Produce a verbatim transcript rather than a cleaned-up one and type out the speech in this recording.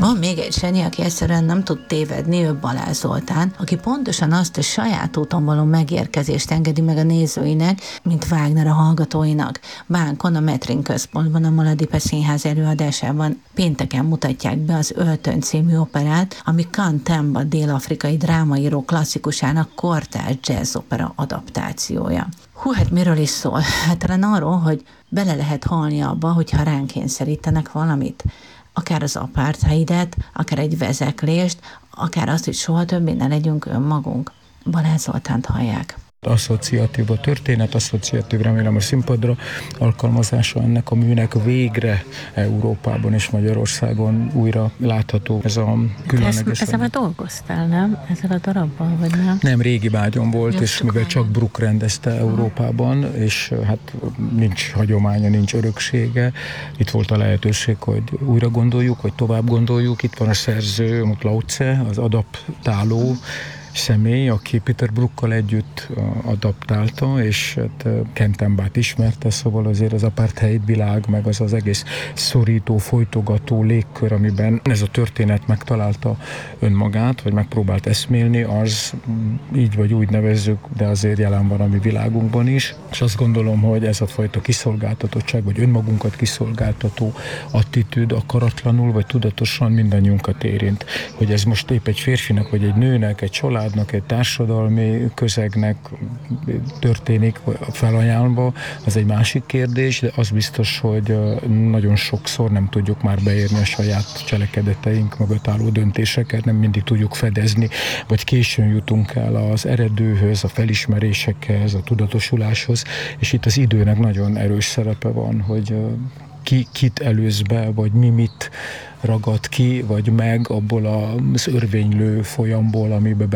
Van még egy Sanyi, aki egyszerűen nem tud tévedni, ő Balázs Zoltán, aki pontosan azt a saját úton való megérkezést engedi meg a nézőinek, mint Wagner a hallgatóinak. Bánkon, a Metrin központban, a Maladipe Színház előadásában pénteken mutatják be az Öltöny című operát, ami Kantemba dél-afrikai drámaíró klasszikusának kortárs jazzopera adaptációja. Hú, hát miről is szól? Hát talán arról, hogy bele lehet halni abba, hogyha ránk kényszerítenek valamit. Akár az apartheidet, akár egy vezeklést, akár azt, hogy soha többé ne legyünk önmagunk. Balázs Zoltánt hallják. Asszociatív a történet, asszociatív remélem a színpadra alkalmazása ennek a műnek végre Európában és Magyarországon újra látható. Ez a különleges... Ezzel dolgoztál, nem? Ezzel a darabbal, vagy nem? Nem, régi vágyom volt, Jó, és mivel csak Bruck rendezte Európában, és hát nincs hagyománya, nincs öröksége, itt volt a lehetőség, hogy újra gondoljuk, hogy tovább gondoljuk. Itt van a szerző, Lautze, az adaptáló személy, aki Peter Bruckkal együtt adaptálta, és hát Kentembát ismerte, szóval azért az apartheid világ, meg az az egész szorító, folytogató légkör, amiben ez a történet megtalálta önmagát, vagy megpróbált eszmélni, az így vagy úgy nevezzük, de azért jelen van a mi világunkban is, és azt gondolom, hogy ez a fajta kiszolgáltatottság, vagy önmagunkat kiszolgáltató attitűd akaratlanul, vagy tudatosan mindannyiunkat érint. Hogy ez most épp egy férfinak, vagy egy nőnek, egy család, egy társadalmi közegnek történik felajánlva, az egy másik kérdés, de az biztos, hogy nagyon sokszor nem tudjuk már beérni a saját cselekedeteink mögött álló döntéseket, nem mindig tudjuk fedezni, vagy későn jutunk el az eredőhöz, a felismerésekhez, a tudatosuláshoz, és itt az időnek nagyon erős szerepe van, hogy ki kit előz be, vagy mi mit ragad ki, vagy meg abból az örvénylő folyamból, amiben